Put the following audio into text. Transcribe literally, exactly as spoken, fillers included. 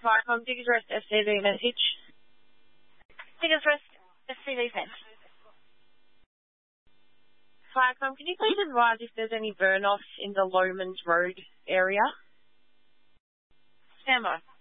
Viacom, Diggers Rest S C V message. Diggers Rest S C V sent. Viacom, can you please advise if there's any burn-offs in the Lomans Road area? Stand by.